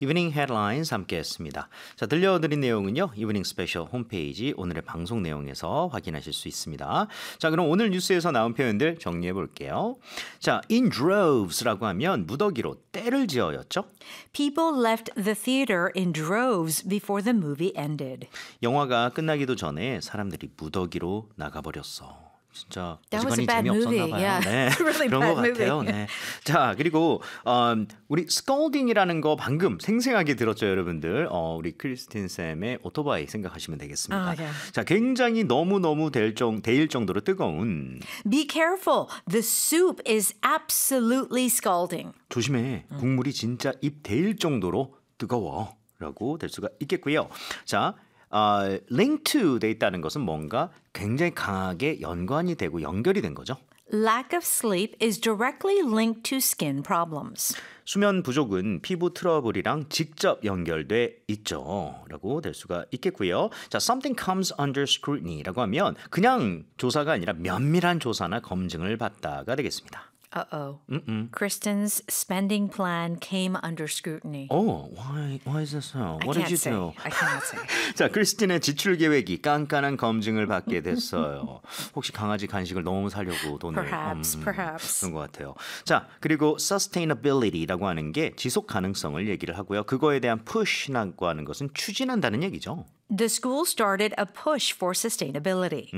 이브닝 헤드라인스 함께했습니다. 자, 들려드린 내용은요. 이브닝 스페셜 홈페이지 오늘의 방송 내용에서 확인하실 수 있습니다. 자, 그럼 오늘 뉴스에서 나온 표현들 정리해 볼게요. 자, in droves라고 하면 무더기로 떼를 지어였죠. People left the theater in droves before the movie ended. 영화가 끝나기도 전에 사람들이 무더기로 나가버렸어. 진짜 That was a 어지간히 bad 재미없었나 movie. 봐요. Yeah. 네, Really 그런 것 bad 같아요. movie. 네. 자, 그리고 우리 scolding이라는 거 방금 생생하게 들었죠, 여러분들. 우리 크리스틴 쌤의 오토바이 생각하시면 되겠습니다. Okay. 자, 굉장히 너무 데일 정도로 뜨거운. Be careful. The soup is absolutely scalding. 조심해. 국물이 진짜 입 데일 정도로 뜨거워라고 될 수가 있겠고요. 자. link to 돼 있다는 것은 뭔가 굉장히 강하게 연관이 되고 연결이 된 거죠. Lack of sleep is directly linked to skin problems. 수면 부족은 피부 트러블이랑 직접 연결돼 있죠. 라고 될 수가 있겠고요. 자, something comes under scrutiny라고 하면 그냥 조사가 아니라 면밀한 조사나 검증을 받다가 되겠습니다. Uh-oh. Kristen's spending plan came under scrutiny. Oh, why is this so? What did you do? I cannot say. 자, 크리스틴의 지출 계획이 깐깐한 검증을 받게 됐어요. 혹시 강아지 간식을 너무 사려고 돈을 Perhaps. 그런 것 같아요. 자, 그리고 sustainability라고 하는 게 지속 가능성을 얘기를 하고요. 그거에 대한 push라고 하는 것은 추진한다는 얘기죠. The school started a push for sustainability.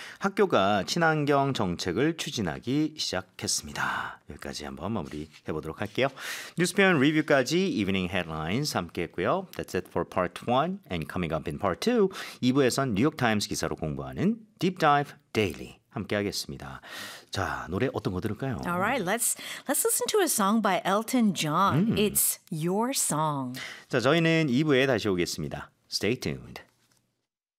학교가 친환경 정책을 추진하기 시작했습니다. 여기까지 한번 마무리해 보도록 할게요. 뉴스 표현 리뷰까지 이브닝 헤드라인스 함께 했고요. That's it for part 1 and coming up in part 2. 2부에선 뉴욕타임스 기사로 공부하는 Deep Dive Daily 함께 하겠습니다. 자, 노래 어떤 거 들을까요? All right, let's listen to a song by Elton John. It's Your Song. 자, 저희는 2부에 다시 오겠습니다. Stay tuned.